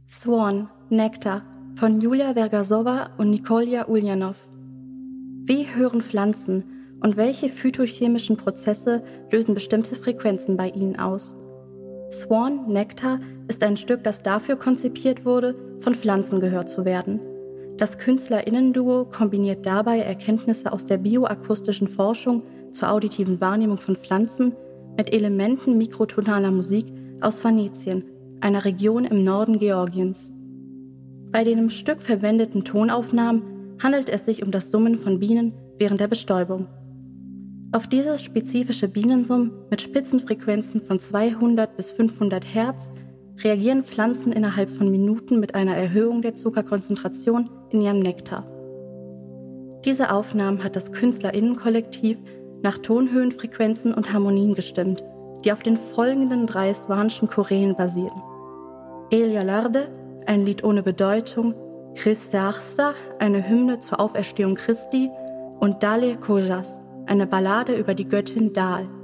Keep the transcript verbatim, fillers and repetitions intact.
Swan, Nektar von Julia Vergasova und Nikolja Uljanov. Wie hören Pflanzen und welche phytochemischen Prozesse lösen bestimmte Frequenzen bei ihnen aus? Swan, Nektar ist ein Stück, das dafür konzipiert wurde, von Pflanzen gehört zu werden. Das KünstlerInnen-Duo kombiniert dabei Erkenntnisse aus der bioakustischen Forschung zur auditiven Wahrnehmung von Pflanzen mit Elementen mikrotonaler Musik aus Phanizien, einer Region im Norden Georgiens. Bei den im Stück verwendeten Tonaufnahmen handelt es sich um das Summen von Bienen während der Bestäubung. Auf dieses spezifische Bienensummen mit Spitzenfrequenzen von zweihundert bis fünfhundert Hertz reagieren Pflanzen innerhalb von Minuten mit einer Erhöhung der Zuckerkonzentration in ihrem Nektar. Diese Aufnahmen hat das KünstlerInnen-Kollektiv nach Tonhöhenfrequenzen und Harmonien gestimmt, die auf den folgenden drei swanschen Chorälen basieren. Elia Larde, ein Lied ohne Bedeutung, Christe Achsta, eine Hymne zur Auferstehung Christi und Dale Kojas, eine Ballade über die Göttin Dal.